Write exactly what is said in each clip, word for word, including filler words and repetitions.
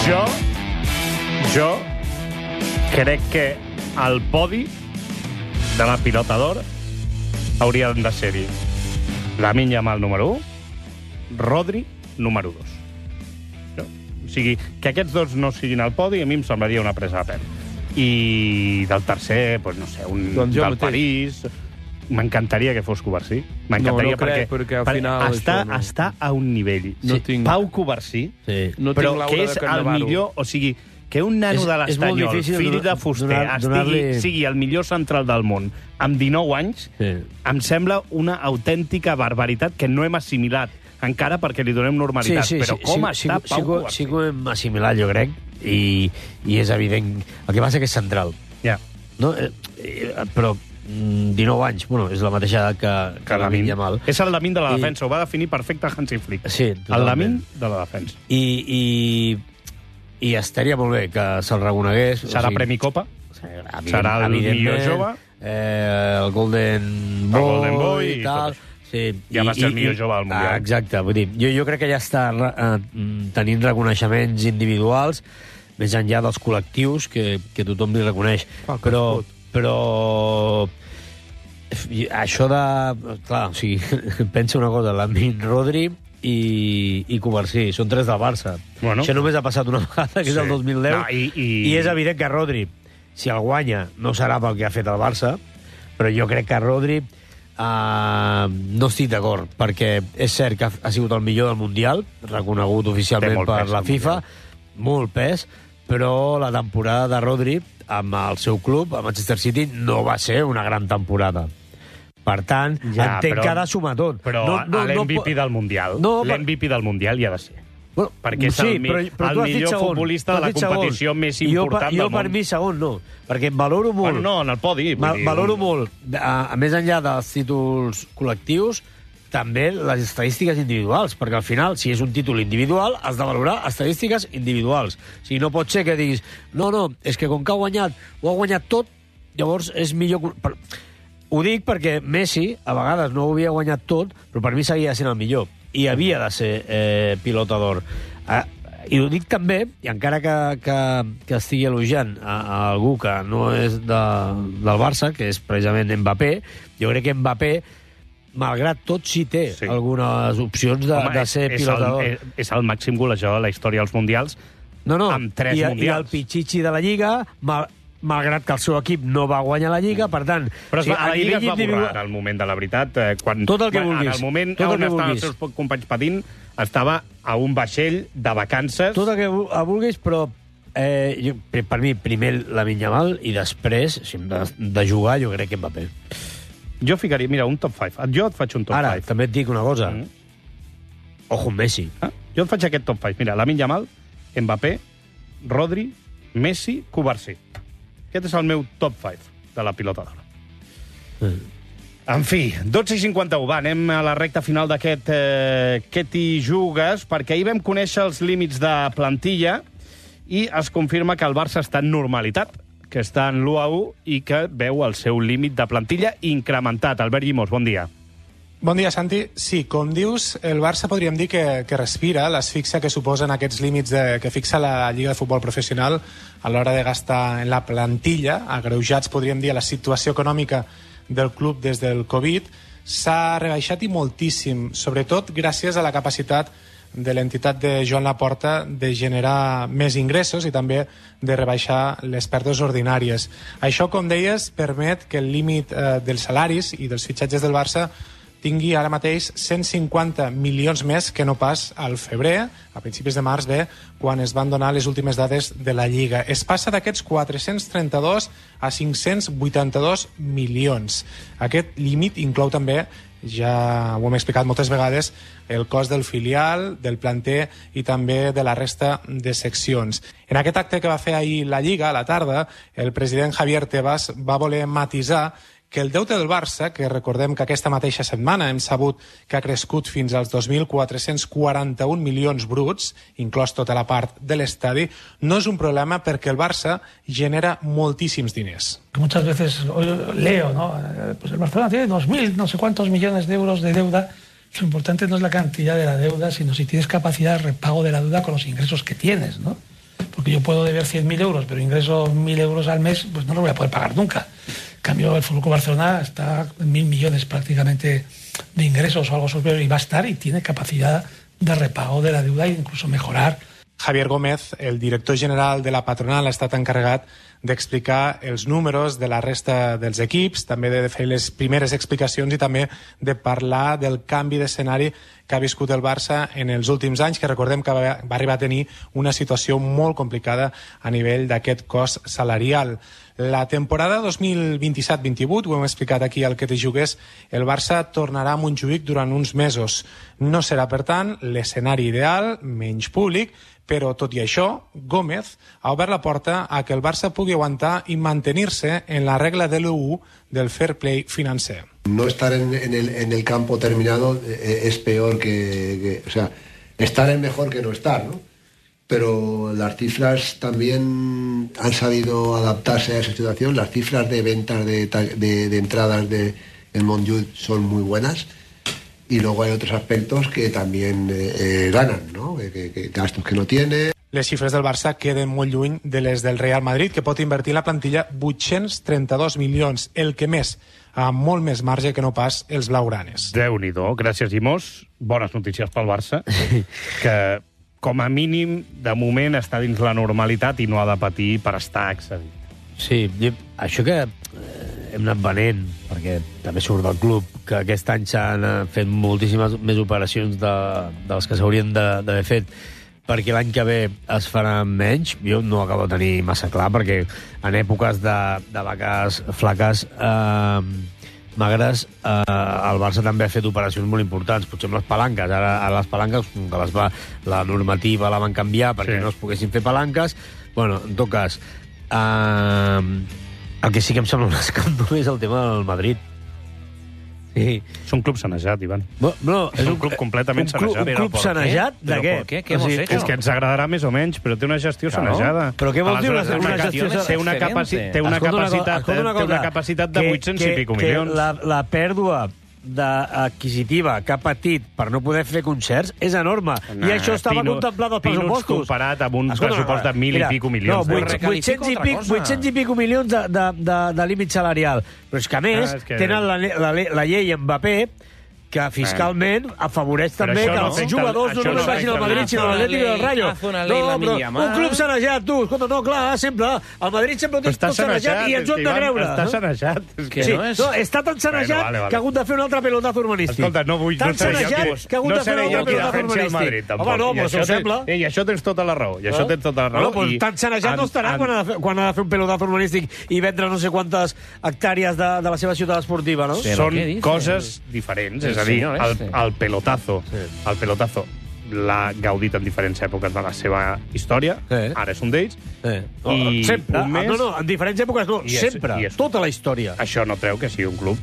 Jo, jo crec que el podi de la pilota d'or haurien de ser-hi Lamine Yamal número u, Rodri número dos. No? O sigui, que aquests dos no siguin al podi a mi em semblaria una presa de pèl. I del tercer, doncs no sé, un doncs del mateix. París... M'encantaria que fos Covarsí. M'encantaria no, no crec, perquè, perquè al final està, això no. està a un nivell. No sí. tinc... Pau Covarsí, sí. no però tinc que és de el Cannavaro. millor... O sigui, que un nano és, de l'Estanyol, fill de fuster, donar, estigui, donar sigui el millor central del món amb dinou anys, sí. em sembla una autèntica barbaritat que no hem assimilat encara perquè li donem normalitat. Sí, sí, però sí, com sí, està sí, Pau sí, Covarsí? sí que ho hem assimilat, jo crec, i, i és evident. El que passa que és central. Ja. No? Eh, eh, però dinou anys, bueno, és la mateixa edat que, que Lamine Yamal. És el Lamine de la I... defensa, ho va definir perfecte Hansi Flick. Sí, el Lamine de la defensa. I, i, i estaria molt bé que se'l reconegués. Serà o sigui, Premi Copa? Evident, serà el millor jove? Eh, el Golden Boy, el Golden Boy i tal. Sí, ja i, va ser el millor i, jove del Mundial. Ah, exacte, vull dir, jo, jo crec que ja està eh, tenint reconeixements individuals més enllà dels col·lectius que, que tothom li reconeix. Ah, però, però això de... Clar, o sigui, pensa una cosa, Lamine, Rodri i, i Covarsí, són tres del Barça. Bueno. Això només ha passat una vegada, que sí. és el dos mil deu, no, i, i... i és evident que Rodri, si el guanya, no serà pel que ha fet el Barça, però jo crec que Rodri uh, no estic d'acord, perquè és cert que ha, ha sigut el millor del Mundial, reconegut oficialment per la FIFA, molt pes, però la temporada de Rodri amb el seu club, a Manchester City, no va ser una gran temporada. Per tant, ja, entenc però, que ha de sumar tot. Però no, no, l'M V P no, del Mundial, no, l'M V P del Mundial hi ha de ser. Bueno, perquè és sí, el, però, però el millor segon, futbolista de la competició segon. més important jo, jo, del món. Jo per mi segon no, perquè valoro molt... Bueno, no, en el podi. Va, dir, valoro un... molt, a, a més enllà dels títols col·lectius, també les estadístiques individuals, perquè al final, si és un títol individual, has de valorar estadístiques individuals. O sigui, no pot ser que diguis, no, no, és que com que ha guanyat, ho ha guanyat tot, llavors és millor... Ho dic perquè Messi, a vegades, no ho havia guanyat tot, però per mi seguia sent el millor. I havia de ser eh, pilota d'or. Eh, I ho dic també, i encara que, que, que estigui elogiant a, a algú que no és de, del Barça, que és precisament Mbappé, jo crec que Mbappé, malgrat tot, sí té sí. algunes opcions de, Home, de ser és, pilota d'or. És, és el màxim golejador de la història dels Mundials, no, no. amb tres I, Mundials. I el Pichichi de la Lliga... Mal, malgrat que el seu equip no va guanyar la Lliga, per tant... Però si la Lliga es va individual... borrar en el moment de la veritat. Eh, quan, tot el que quan, vulguis. En el moment tot on estaven els seus companys patint, estava a un vaixell de vacances. Tot el que vulguis, però eh, jo, per mi, primer Lamine Yamal i després, si hem de, de jugar, jo crec que Mbappé. Jo ficaria, mira, un top cinc. Jo et faig un top Ara, cinc. també et dic una cosa. Mm. Ojo amb Messi. Ah, jo et faig aquest top cinc. Mira, Lamine Yamal, Mbappé, Rodri, Messi, Covarsí. Aquest és el meu top cinc de la pilota d'or. Mm. En fi, dotze i cinquanta-u, va, anem a la recta final d'aquest eh, Què t'hi jugues, perquè ahir vam conèixer els límits de plantilla i es confirma que el Barça està en normalitat, que està en l'u a u i que veu el seu límit de plantilla incrementat. Albert Llimós, bon dia. Bon dia, Santi. Sí, com dius, el Barça podríem dir que, que respira l'asfíxia que suposen aquests límits de, que fixa la Lliga de Futbol Professional a l'hora de gastar en la plantilla, agreujats, podríem dir, a la situació econòmica del club des del Covid. S'ha rebaixat i moltíssim, sobretot gràcies a la capacitat de l'entitat de Joan Laporta de generar més ingressos i també de rebaixar les pèrdues ordinàries. Això, com deies, permet que el límit eh, dels salaris i dels fitxatges del Barça tingui ara mateix cent cinquanta milions més que no pas al febrer, a principis de març, bé, quan es van donar les últimes dades de la Lliga. Es passa d'aquests quatre-cents trenta-dos a cinc-cents vuitanta-dos milions. Aquest límit inclou també, ja ho hem explicat moltes vegades, el cost del filial, del planter i també de la resta de seccions. En aquest acte que va fer ahir la Lliga, a la tarda, el president Javier Tebas va voler matisar que el deute del Barça, que recordem que aquesta mateixa setmana hem sabut que ha crescut fins als dos mil quatre-cents quaranta-un milions bruts, inclòs tota la part de l'estadi, no és un problema perquè el Barça genera moltíssims diners. Muchas veces leo, ¿no? Pues el Barcelona tiene dos mil, no sé cuántos millones de euros de deuda. Lo importante no es la cantidad de la deuda, sino si tienes capacidad de repago de la deuda con los ingresos que tienes, ¿no? porque yo puedo deber cien mil euros, pero ingreso mil euros al mes, pues no lo voy a poder pagar nunca. En cambio, el F C Barcelona está en mil millones prácticamente de ingresos o algo superior, y va a estar y tiene capacidad de repago de la deuda e incluso mejorar. Javier Gómez, el director general de la patronal, ha estat encarregat d'explicar els números de la resta dels equips, també de fer les primeres explicacions i també de parlar del canvi d'escenari que ha viscut el Barça en els últims anys, que recordem que va, va arribar a tenir una situació molt complicada a nivell d'aquest cost salarial. La temporada dos mil vint-i-set vint-i-vuit, ho hem explicat aquí al Que te jugues, el Barça tornarà a Montjuïc durant uns mesos. No serà, per tant, l'escenari ideal, menys públic, però, tot i això, Gómez ha obert la porta a que el Barça pugui aguantar i mantenir-se en la regla de l'U U del fair play financer. No estar en, en, el, en el campo terminado eh, es peor que, que... O sea, estar es mejor que no estar, ¿no? Pero las cifras también han sabido adaptarse a esa situación. Las cifras de ventas de, de, de entradas de el Montjuïc son muy buenas. Y luego hay otros aspectos que también eh, ganan, ¿no? Que, que, gastos que no tiene. Les xifres del Barça queden molt lluny de les del Real Madrid, que pot invertir la plantilla vuit-cents trenta-dos milions, el que més, amb molt més marge que no pas els blaugranes. Déu-n'hi-do, gràcies, Imós. Bones notícies pel Barça, que com a mínim, de moment, està dins la normalitat i no ha de patir per estar excedit. Sí, això que hem anat venent, perquè també surt del club, que aquest any s'han fet moltíssimes més operacions de, de les que s'haurien d'haver fet, perquè l'any que ve es faran menys. Jo no ho acabo de tenir massa clar, perquè en èpoques de, de vaques flaques eh, magres, eh, el Barça també ha fet operacions molt importants, potser amb les palanques. Ara, ara les palanques, com que les va, la normativa la van canviar perquè sí. no es poguessin fer palanques. Bueno, en tot cas, eh, el que sí que em sembla un escàndol és el tema del Madrid. Sí. És un club sanejat, Ivan. No, no, és, és un club completament un club, sanejat. Un club sanejat? De què? què? Què hemos hecho? És que ens agradarà més o menys, però té una gestió claro. sanejada. Però què vols dir una, una, una gestió sanejada? Té una, capaci té una, capacitat, una, té una capacitat de vuit-cents i pico milions. La, la pèrdua adquisitiva que ha patit per no poder fer concerts és enorme. No, I això estava pino, contemplat als pressupostos. Comparat amb un Escolta, pressupost de mil mira, i pico milions. No, vuit-cents i pico, vuit-cents i pico milions de, de, de, de límit salarial. Però és que, a més, ah, que... tenen la, la, la llei Mbappé, que fiscalment afavoreix també que els no jugadors no només vagin al Madrid, sinó a l'Atlético del Rayo. No, però un club sanejat, tu, escolta, no, clar, sempre, el Madrid sempre ho té tot sanejat i ens ho hem de creure. Està sanejat. Sí, no, està tan sanejat que ha hagut de fer un altre pelotazo urbanístic. Escolta, no vull... Tan sanejat que ha hagut de fer un altre pelotazo urbanístic. Home, no, però això sembla... I això tens tota la raó, i això tens tota la raó. No, però tan sanejat no estarà quan ha de fer un pelotazo urbanístic i vendre no sé quantes hectàrees de la seva ciutat esportiva, no? Són coses diferents, és a dir, el pelotazo, sí. el pelotazo l'ha gaudit en diferents èpoques de la seva història, sí. ara és un d'ells, sí. i sempre, un mes... no, no, en diferents èpoques no, és, sempre, és, tota la història. Això no treu que sigui un club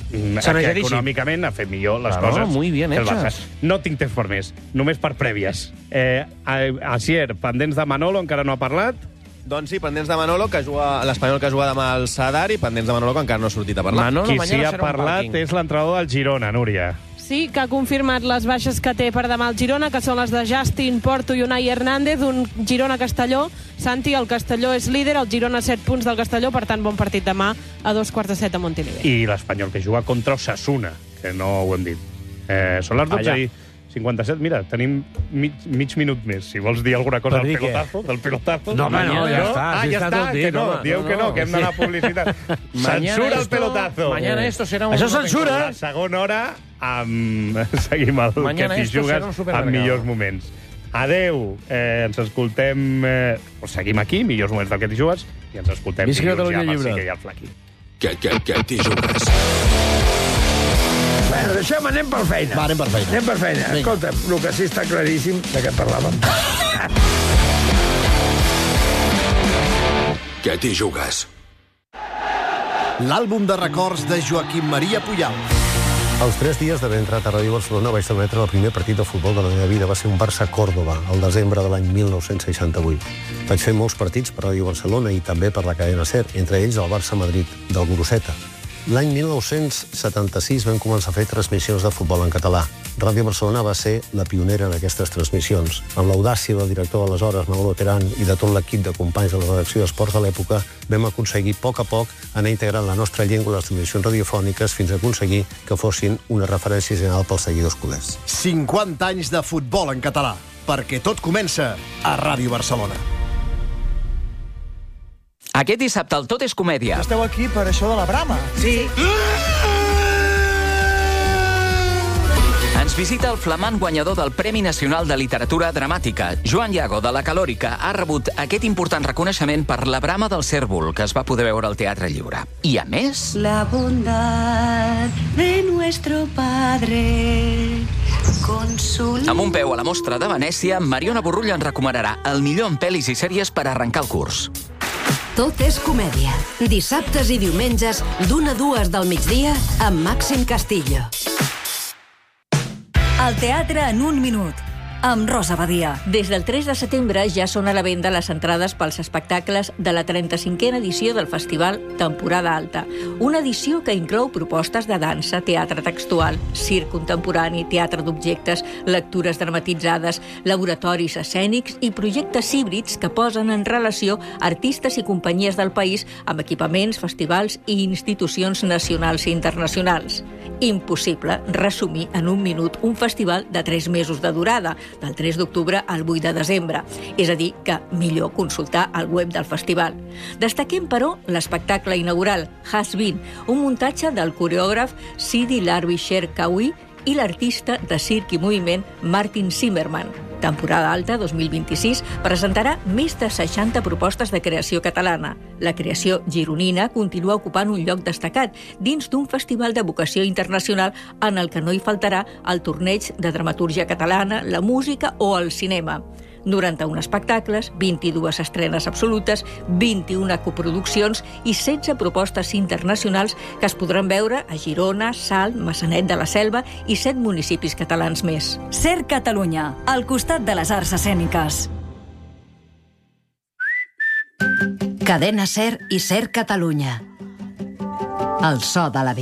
que econòmicament ha fet millor les claro, coses. Muy bien hechas. No tinc temps per més, només per prèvies. Eh, Asier, pendents de Manolo, encara no ha parlat. Doncs sí, pendents de Manolo, que juga l'Espanyol que juga demà al Sadar, i pendents de Manolo, que encara no ha sortit a parlar. Manolo, qui sí ha parlat és l'entrenador del Girona, Núria. Sí, que ha confirmat les baixes que té per demà el Girona, que són les de Justin, Porto i Unai Hernández, un Girona-Castelló. Santi, el Castelló és líder, el Girona set punts del Castelló, per tant, bon partit demà a dos quarts de set a Montilivi. I l'Espanyol, que juga contra Osasuna, que no ho hem dit. Eh, són les dotze i cinquanta-set. Mira, tenim mig, mig minut més. Si vols dir alguna cosa del pelotazo, del pelotazo... No, home, no, ja està. Ah, ja està, que no. Dieu que no, que hem d'anar a publicitat. Censura el pelotazo. Mañana esto será un... Això censura! La segona hora, amb... seguim el que t'hi jugues amb millors moments. Adeu, eh, ens escoltem... Eh, seguim aquí, millors moments del que t'hi jugues, i ens escoltem dilluns ja amb el Sique i el Flaqui. Que, que, que t'hi jugues. Bueno, deixem, anem per feina. Va, anem per feina. Anem per feina. Vinga. Escolta, el que sí està claríssim de què parlàvem. Que t'hi jugues. L'àlbum de records de Joaquim Maria Puyal. Als tres dies d'haver entrat a Ràdio Barcelona vaig trametre el primer partit de futbol de la meva vida. Va ser un Barça-Còrdova, al desembre de l'any mil nou-cents seixanta-vuit. Vaig fer molts partits per Ràdio Barcelona i també per la cadena SER, entre ells el Barça-Madrid, del Guruseta. L'any mil nou-cents setanta-sis vam començar a fer transmissions de futbol en català. Ràdio Barcelona va ser la pionera en aquestes transmissions. Amb l'audàcia del director aleshores, Manolo Terán, i de tot l'equip de companys de la redacció d'Esports de l'època, vam aconseguir a poc a poc anar integrant la nostra llengua a les transmissions radiofòniques fins a aconseguir que fossin una referència general pels seguidors culers. cinquanta anys de futbol en català, perquè tot comença a Ràdio Barcelona. Aquest dissabte el Tot és Comèdia. Esteu aquí per això de la brama. Sí. Ens visita el flamant guanyador del Premi Nacional de Literatura Dramàtica. Joan Llago, de la Calòrica, ha rebut aquest important reconeixement per La brama del cérvol, que es va poder veure al Teatre Lliure. I, a més... La bondad de nuestro padre con su... Amb un peu a la Mostra de Venècia, Mariona Borrull ens recomanarà el millor en pel·lis i sèries per arrencar el curs. Tot és comèdia. Dissabtes i diumenges, d'una a dues del migdia, amb Màxim Castillo. El teatre en un minut, amb Rosa Badia. Des del tres de setembre ja són a la venda les entrades pels espectacles de la trenta-cinquena edició del Festival Temporada Alta. Una edició que inclou propostes de dansa, teatre textual, circ contemporani, teatre d'objectes, lectures dramatitzades, laboratoris escènics i projectes híbrids que posen en relació artistes i companyies del país amb equipaments, festivals i institucions nacionals i internacionals. Impossible resumir en un minut un festival de tres mesos de durada, del tres d'octubre al vuit de desembre. És a dir, que millor consultar el web del festival. Destaquem, però, l'espectacle inaugural Has Been, un muntatge del coreògraf Sidi Larbi-Cher-Kawi i l'artista de circ i moviment Martin Zimmerman. Temporada Alta dos mil vint-i-sis presentarà més de seixanta propostes de creació catalana. La creació gironina continua ocupant un lloc destacat dins d'un festival de vocació internacional en el que no hi faltarà el torneig de dramatúrgia catalana, la música o el cinema. noranta-un espectacles, vint-i-dues estrenes absolutes, vint-i-una coproduccions i setze propostes internacionals que es podran veure a Girona, Salt, Maçanet de la Selva i set municipis catalans més. Ser Catalunya, al costat de les arts escèniques. Cadena Ser i Ser Catalunya. El so de la vida.